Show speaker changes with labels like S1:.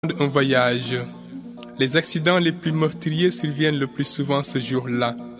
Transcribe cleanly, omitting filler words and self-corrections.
S1: un voyage. Les accidents les plus meurtriers surviennent le plus souvent ce jour-là.